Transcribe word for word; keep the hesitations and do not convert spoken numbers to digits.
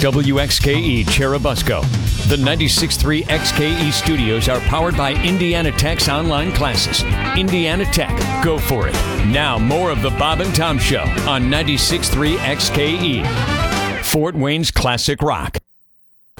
W X K E Cherubusco. The ninety-six point three X K E studios are powered by Indiana Tech's online classes. Indiana Tech, go for it. Now more of the Bob and Tom Show on ninety-six point three X K E, Fort Wayne's classic rock.